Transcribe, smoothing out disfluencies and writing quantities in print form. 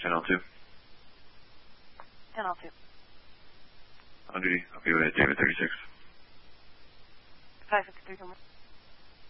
Channel 2. Channel 2. On duty. Okay, we're at David 36. 553.